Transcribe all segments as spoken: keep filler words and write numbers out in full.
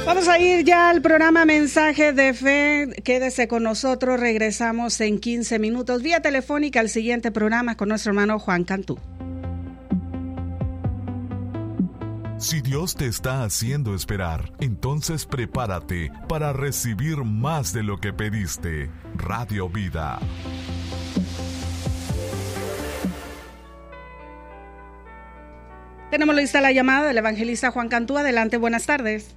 Vamos a ir ya al programa Mensaje de Fe. Quédese con nosotros. Regresamos en quince minutos vía telefónica al siguiente programa con nuestro hermano Juan Cantú. Si Dios te está haciendo esperar, entonces prepárate para recibir más de lo que pediste. Radio Vida. Tenemos lista la llamada del evangelista Juan Cantú. Adelante, buenas tardes.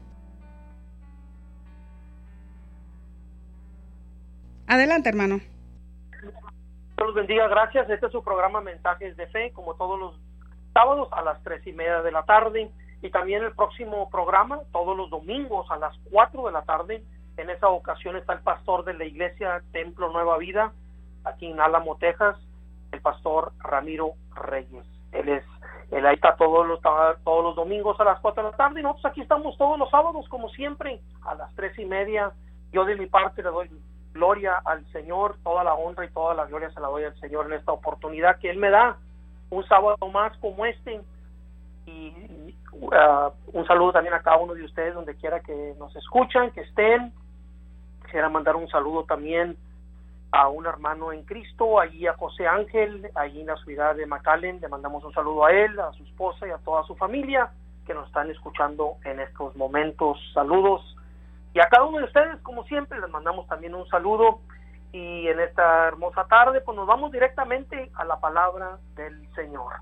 Adelante, hermano. Dios los bendiga, gracias. Este es su programa Mensajes de Fe, como todos los sábados a las tres y media de la tarde. Y también el próximo programa, todos los domingos a las cuatro de la tarde. En esa ocasión está el pastor de la iglesia Templo Nueva Vida, aquí en Álamo, Texas, el pastor Ramiro Reyes. Él es, él ahí está todos los, todos los domingos a las cuatro de la tarde. Y nosotros aquí estamos todos los sábados, como siempre, a las tres y media. Yo de mi parte le doy gloria al Señor, toda la honra y toda la gloria se la doy al Señor en esta oportunidad que Él me da, un sábado más como este. Y uh, un saludo también a cada uno de ustedes donde quiera que nos escuchan, que estén. Quisiera mandar un saludo también a un hermano en Cristo, allí a José Ángel, allí en la ciudad de McAllen. Le mandamos un saludo a él, a su esposa y a toda su familia que nos están escuchando en estos momentos. Saludos. Y a cada uno de ustedes, como siempre, les mandamos también un saludo. Y en esta hermosa tarde, pues nos vamos directamente a la palabra del Señor.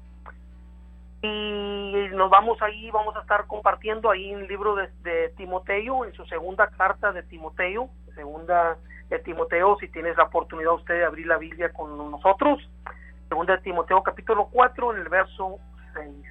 Y nos vamos ahí, vamos a estar compartiendo ahí en el libro de, de Timoteo, en su segunda carta de Timoteo, segunda de Timoteo, si tienes la oportunidad usted de abrir la Biblia con nosotros, segunda de Timoteo capítulo cuatro, en el verso seis.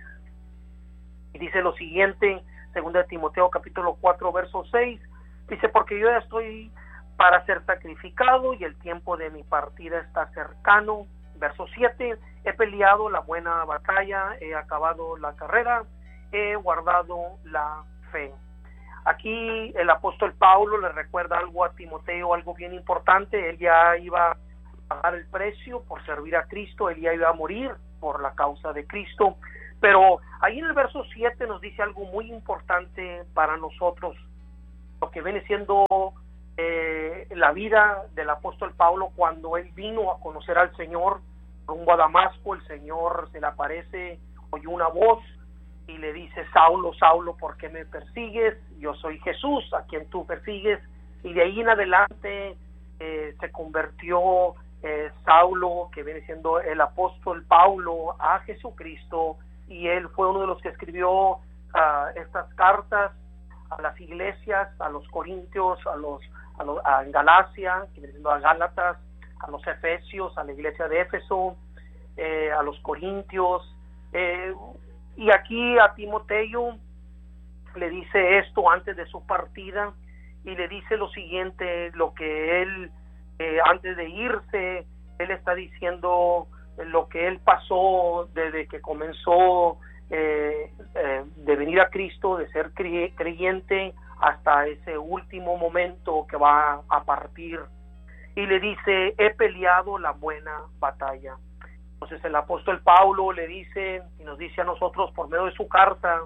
Y dice lo siguiente, segunda de Timoteo capítulo cuatro, verso seis, dice: porque yo ya estoy para ser sacrificado y el tiempo de mi partida está cercano. Verso siete, he peleado la buena batalla, he acabado la carrera, he guardado la fe. Aquí el apóstol Pablo le recuerda algo a Timoteo, algo bien importante. Él ya iba a pagar el precio por servir a Cristo, él ya iba a morir por la causa de Cristo. Pero ahí en el verso siete nos dice algo muy importante para nosotros, lo que viene siendo eh, la vida del apóstol Pablo cuando él vino a conocer al Señor rumbo a Damasco. El Señor se le aparece, oyó una voz y le dice: Saulo, Saulo, ¿por qué me persigues? Yo soy Jesús, a quien tú persigues. Y de ahí en adelante eh, se convirtió eh, Saulo, que viene siendo el apóstol Pablo, a Jesucristo, y él fue uno de los que escribió uh, estas cartas a las iglesias, a los corintios, a los, a los a Galacia, que viene siendo a Gálatas, a los efesios, a la iglesia de Éfeso, eh, a los corintios, eh, y aquí a Timoteo le dice esto antes de su partida, y le dice lo siguiente, lo que él, eh, antes de irse, él está diciendo lo que él pasó desde que comenzó eh, eh, de venir a Cristo, de ser creyente, hasta ese último momento que va a partir. Y le dice: he peleado la buena batalla. Entonces el apóstol Pablo le dice, y nos dice a nosotros por medio de su carta,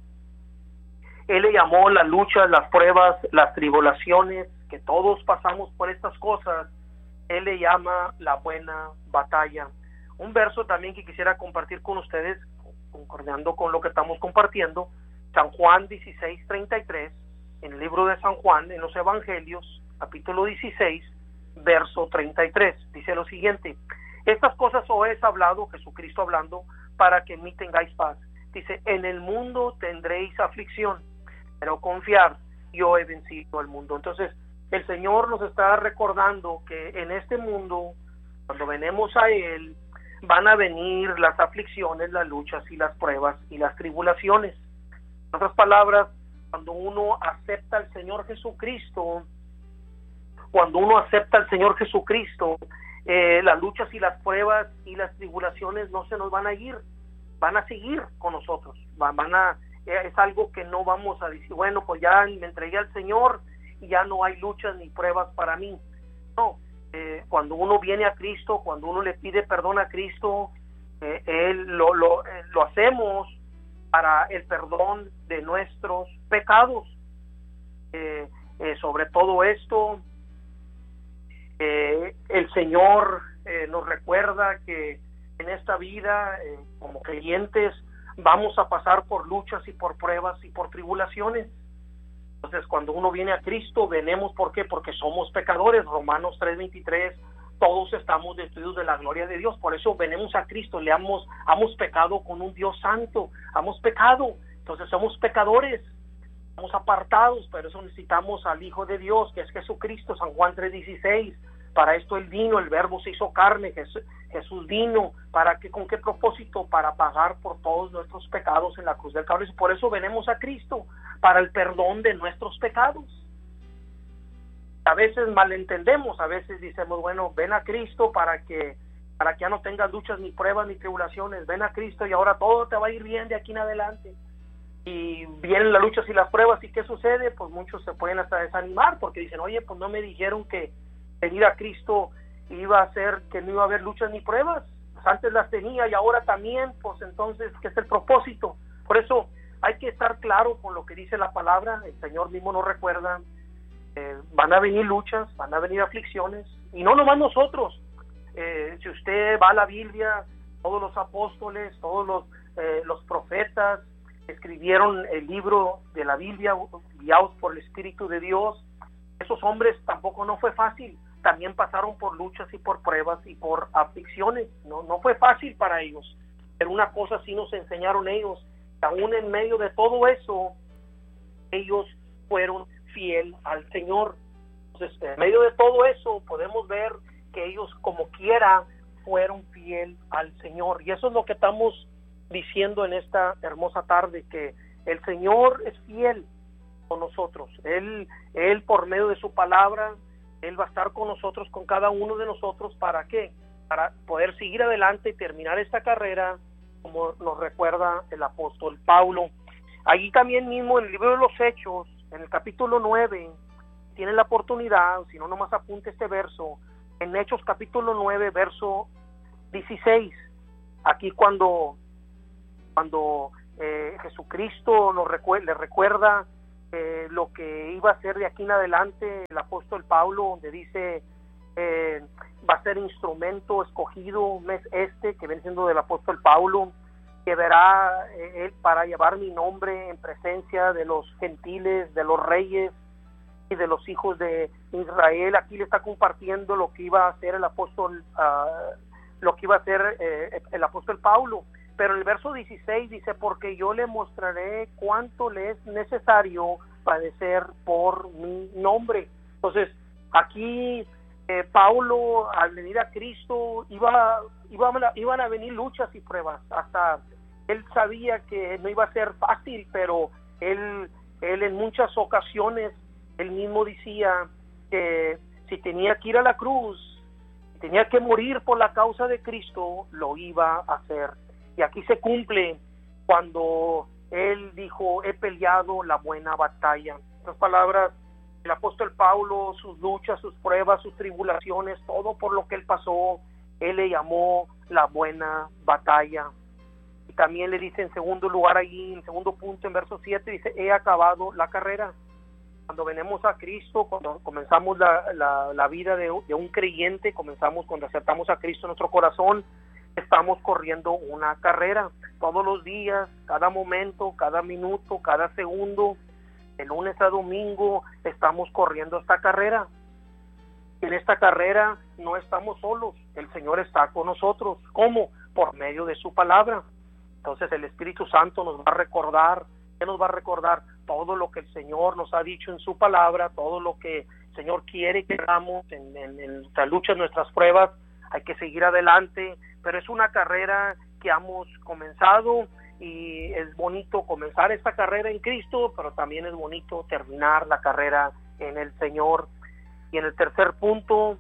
él le llamó las luchas, las pruebas, las tribulaciones, que todos pasamos por estas cosas, él le llama la buena batalla. Un verso también que quisiera compartir con ustedes, concordando con lo que estamos compartiendo, San Juan dieciséis, treinta y tres, en el libro de San Juan, en los Evangelios, capítulo dieciséis, verso treinta y tres, dice lo siguiente: estas cosas os he hablado, Jesucristo hablando, para que en mí tengáis paz. Dice: en el mundo tendréis aflicción, pero confiad, yo he vencido al mundo. Entonces el Señor nos está recordando que en este mundo, cuando venimos a Él, van a venir las aflicciones, las luchas y las pruebas y las tribulaciones. En otras palabras, cuando uno acepta al Señor Jesucristo, cuando uno acepta al Señor Jesucristo, eh, las luchas y las pruebas y las tribulaciones no se nos van a ir, van a seguir con nosotros, van, van a, eh, es algo que no vamos a decir, bueno, pues ya me entregué al Señor y ya no hay luchas ni pruebas para mí. No, eh, cuando uno viene a Cristo, cuando uno le pide perdón a Cristo, eh, él lo, lo, eh, lo hacemos para el perdón de nuestros pecados. eh, eh, sobre todo esto. Eh, el Señor eh, nos recuerda que en esta vida, eh, como creyentes, vamos a pasar por luchas y por pruebas y por tribulaciones. Entonces, cuando uno viene a Cristo, venimos, ¿por qué? Porque somos pecadores. Romanos tres veintitrés, todos estamos destituidos de la gloria de Dios. Por eso venimos a Cristo, le hemos, hemos pecado con un Dios santo, hemos pecado, entonces somos pecadores, estamos apartados. Pero eso necesitamos al Hijo de Dios, que es Jesucristo. San Juan tres dieciséis, para esto Él vino, el Verbo se hizo carne, Jesús, Jesús vino, ¿para qué? ¿Con qué propósito? Para pagar por todos nuestros pecados en la cruz del Calvario. Por eso venimos a Cristo, para el perdón de nuestros pecados. A veces malentendemos, a veces decimos, bueno, ven a Cristo para que para que ya no tengas luchas, ni pruebas, ni tribulaciones. Ven a Cristo y ahora todo te va a ir bien de aquí en adelante. Y vienen las luchas y las pruebas, ¿y qué sucede? Pues muchos se pueden hasta desanimar, porque dicen, oye, pues no me dijeron que venir a Cristo iba a hacer que no iba a haber luchas ni pruebas. Pues antes las tenía y ahora también, pues entonces, ¿qué es el propósito? Por eso hay que estar claro con lo que dice la palabra. El Señor mismo nos recuerda, eh, van a venir luchas, van a venir aflicciones, y no nomás nosotros. Eh, si usted va a la Biblia, todos los apóstoles, todos los, eh, los profetas escribieron el libro de la Biblia, guiados por el Espíritu de Dios. Esos hombres tampoco no fue fácil, también pasaron por luchas y por pruebas y por aflicciones. No, no fue fácil para ellos, pero una cosa sí nos enseñaron ellos, que aún en medio de todo eso, ellos fueron fiel al Señor. Entonces, en medio de todo eso, podemos ver que ellos, como quiera, fueron fiel al Señor. Y eso es lo que estamos diciendo en esta hermosa tarde, que el Señor es fiel con nosotros. Él, Él por medio de su palabra, Él va a estar con nosotros, con cada uno de nosotros. ¿Para qué? Para poder seguir adelante y terminar esta carrera, como nos recuerda el apóstol Pablo. Allí también mismo en el libro de los Hechos, en el capítulo nueve, tienen la oportunidad, si no nomás apunte este verso, en Hechos capítulo nueve, verso dieciséis, aquí cuando, cuando eh, Jesucristo nos recuer- le recuerda eh, lo que iba a hacer de aquí en adelante, el apóstol Pablo, donde dice, eh, va a ser instrumento escogido mes este, que viene siendo del apóstol Pablo, que verá eh, él para llevar mi nombre en presencia de los gentiles, de los reyes y de los hijos de Israel. Aquí le está compartiendo lo que iba a hacer el apóstol, uh, lo que iba a hacer eh, el apóstol Pablo. Pero el verso dieciséis dice, porque yo le mostraré cuánto le es necesario padecer por mi nombre. Entonces, aquí eh, Pablo, al venir a Cristo, iba, iba, iban a venir luchas y pruebas. Hasta él sabía que no iba a ser fácil, pero él, él en muchas ocasiones, él mismo decía que si tenía que ir a la cruz, si tenía que morir por la causa de Cristo, lo iba a hacer. Y aquí se cumple cuando él dijo, he peleado la buena batalla. En otras palabras, el apóstol Pablo, sus luchas, sus pruebas, sus tribulaciones, todo por lo que él pasó, él le llamó la buena batalla. Y también le dice en segundo lugar allí, en segundo punto, en verso siete, dice, he acabado la carrera. Cuando venimos a Cristo, cuando comenzamos la, la, la vida de, de un creyente, comenzamos cuando aceptamos a Cristo en nuestro corazón, estamos corriendo una carrera. Todos los días, cada momento, cada minuto, cada segundo, de lunes a domingo, estamos corriendo esta carrera. En esta carrera no estamos solos, el Señor está con nosotros. ¿Cómo? Por medio de su palabra. Entonces el Espíritu Santo nos va a recordar. ¿Qué nos va a recordar? Todo lo que el Señor nos ha dicho en su palabra, todo lo que el Señor quiere que hagamos en, en, en nuestras luchas, nuestras pruebas. Hay que seguir adelante, pero es una carrera que hemos comenzado y es bonito comenzar esta carrera en Cristo, pero también es bonito terminar la carrera en el Señor. Y en el tercer punto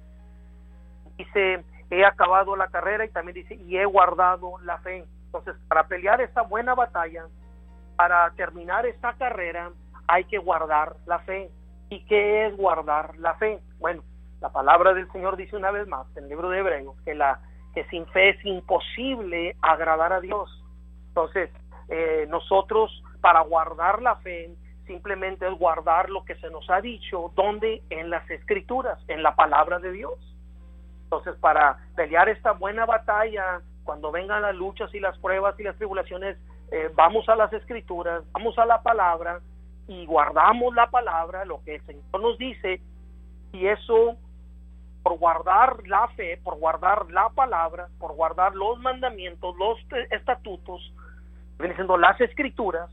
dice, he acabado la carrera, y también dice, y he guardado la fe. Entonces, para pelear esta buena batalla, para terminar esta carrera, hay que guardar la fe. ¿Y qué es guardar la fe? Bueno, la palabra del Señor dice una vez más, en el libro de Hebreos, que, la, que sin fe es imposible agradar a Dios. Entonces, eh, nosotros, para guardar la fe, simplemente es guardar lo que se nos ha dicho, ¿dónde? En las Escrituras, en la palabra de Dios. Entonces, para pelear esta buena batalla, cuando vengan las luchas y las pruebas y las tribulaciones, eh, vamos a las Escrituras, vamos a la palabra y guardamos la palabra, lo que el Señor nos dice, y eso, por guardar la fe, por guardar la palabra, por guardar los mandamientos, los estatutos, vienen siendo las Escrituras,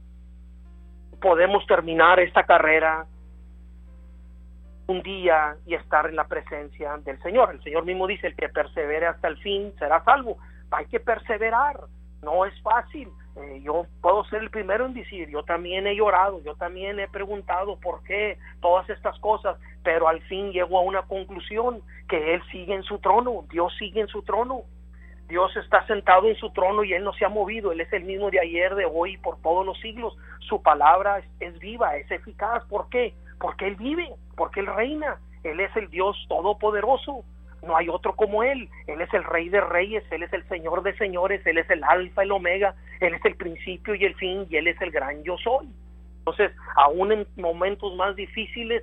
podemos terminar esta carrera un día y estar en la presencia del Señor. El Señor mismo dice, el que persevere hasta el fin será salvo. Hay que perseverar, no es fácil. Eh, yo puedo ser el primero en decir, yo también he llorado, yo también he preguntado por qué, todas estas cosas, pero al fin llego a una conclusión, que Él sigue en su trono, Dios sigue en su trono. Dios está sentado en su trono y Él no se ha movido. Él es el mismo de ayer, de hoy y por todos los siglos. Su palabra es, es viva, es eficaz. ¿Por qué? Porque Él vive, porque Él reina. Él es el Dios todopoderoso. No hay otro como Él. Él es el Rey de Reyes, Él es el Señor de Señores, Él es el Alfa, el Omega, Él es el principio y el fin, y Él es el gran yo soy. Entonces, aún en momentos más difíciles,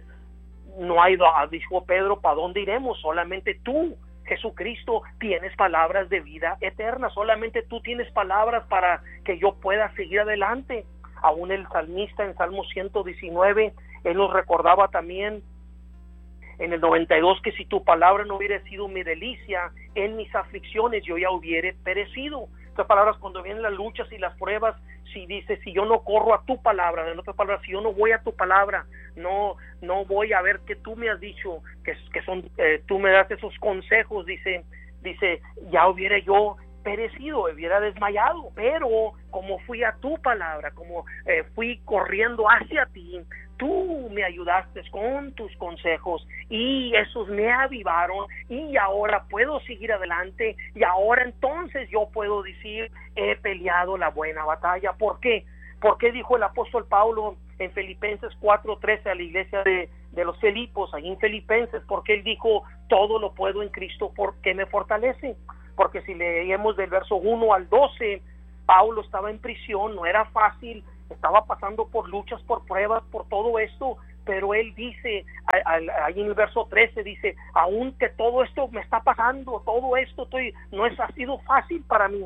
no hay, dijo Pedro, ¿para dónde iremos? Solamente tú, Jesucristo, tienes palabras de vida eterna. Solamente tú tienes palabras para que yo pueda seguir adelante. Aún el salmista en Salmo ciento diecinueve, él nos recordaba también en el noventa y dos que si tu palabra no hubiera sido mi delicia, en mis aflicciones yo ya hubiera perecido. Estas palabras, cuando vienen las luchas y las pruebas, si dice, si yo no corro a tu palabra, en otras palabras, si yo no voy a tu palabra, no no voy a ver que tú me has dicho, que, que son eh, tú me das esos consejos, dice, dice, ya hubiera yo perecido, hubiera desmayado, pero como fui a tu palabra, como eh, fui corriendo hacia ti, tú me ayudaste con tus consejos y esos me avivaron y ahora puedo seguir adelante y ahora entonces yo puedo decir, he peleado la buena batalla. ¿Por qué? ¿Por qué dijo el apóstol Pablo en Filipenses cuatro trece a la iglesia de, de los Filipos, ahí en Filipenses? Porque él dijo, todo lo puedo en Cristo porque me fortalece. Porque si leemos del verso uno al doce, Pablo estaba en prisión, no era fácil, estaba pasando por luchas, por pruebas, por todo esto, pero él dice, ahí en el verso trece dice, aun que todo esto me está pasando, todo esto estoy, no es, ha sido fácil para mí.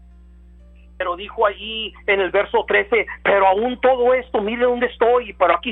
Pero dijo allí en el verso trece, pero aún todo esto, mire dónde estoy, pero aquí